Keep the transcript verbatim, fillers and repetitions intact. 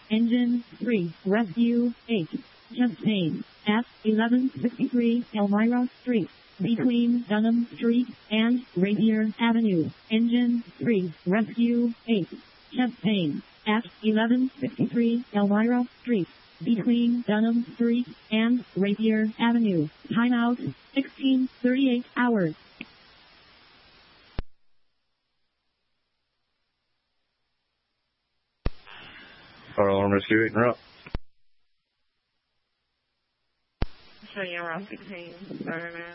Engine three, Rescue eight. Chest pain at eleven sixty-three Elmira Street, between Dunham Street and Rapier Avenue. Engine three, Rescue eight. Chest pain at eleven sixty-three Elmira Street, between Dunham Street and Rapier Avenue. Timeout sixteen thirty-eight hours. Fire alarm rescue eight, and up. Cheyenne Route sixteen, Spider-Man.